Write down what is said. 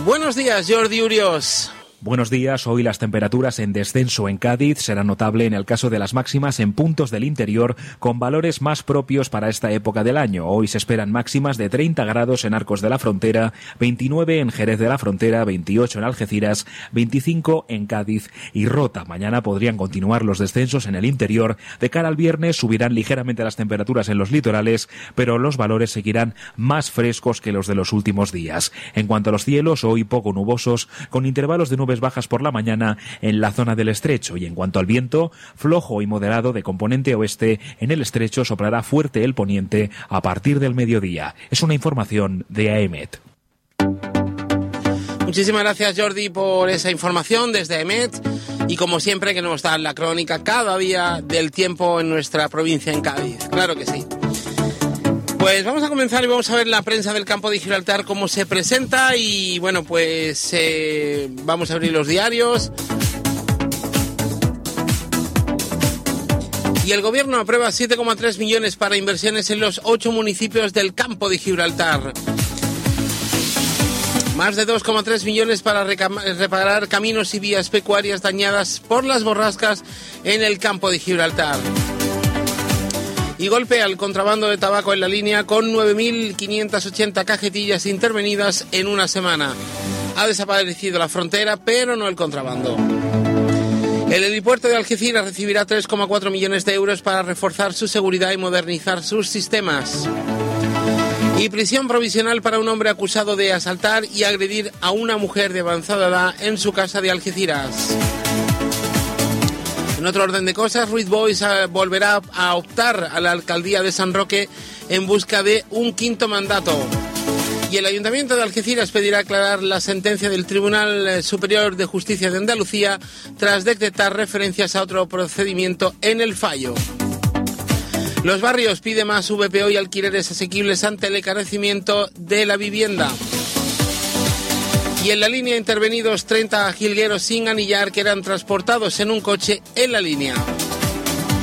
Buenos días, Jordi Urios. Buenos días. Hoy las temperaturas en descenso en Cádiz. Será notable en el caso de las máximas en puntos del interior con valores más propios para esta época del año. Hoy se esperan máximas de 30 grados en Arcos de la Frontera, 29 en Jerez de la Frontera, 28 en Algeciras, 25 en Cádiz y Rota. Mañana podrían continuar los descensos en el interior. De cara al viernes subirán ligeramente las temperaturas en los litorales, pero los valores seguirán más frescos que los de los últimos días. En cuanto a los cielos, hoy poco nubosos, con intervalos de nubes bajas por la mañana en la zona del estrecho, y en cuanto al viento, flojo y moderado de componente oeste. En el estrecho soplará fuerte el poniente a partir del mediodía. Es una información de AEMET. Muchísimas gracias, Jordi, por esa información desde AEMET, y como siempre que nos dan la crónica cada día del tiempo en nuestra provincia en Cádiz. Claro que sí. Pues vamos a comenzar y vamos a ver la prensa del campo de Gibraltar cómo se presenta, y bueno, pues vamos a abrir los diarios. Y el gobierno aprueba 7,3 millones para inversiones en los 8 municipios del campo de Gibraltar. Más de 2,3 millones para reparar caminos y vías pecuarias dañadas por las borrascas en el campo de Gibraltar. Y golpe al contrabando de tabaco en la línea con 9.580 cajetillas intervenidas en una semana. Ha desaparecido la frontera, pero no el contrabando. El helipuerto de Algeciras recibirá 3,4 millones de euros para reforzar su seguridad y modernizar sus sistemas. Y prisión provisional para un hombre acusado de asaltar y agredir a una mujer de avanzada edad en su casa de Algeciras. En otro orden de cosas, Ruiz Boix volverá a optar a la alcaldía de San Roque en busca de un quinto mandato. Y el Ayuntamiento de Algeciras pedirá aclarar la sentencia del Tribunal Superior de Justicia de Andalucía tras detectar referencias a otro procedimiento en el fallo. Los Barrios pide más VPO y alquileres asequibles ante el encarecimiento de la vivienda. Y en la línea intervenidos 30 jilgueros sin anillar que eran transportados en un coche en la línea.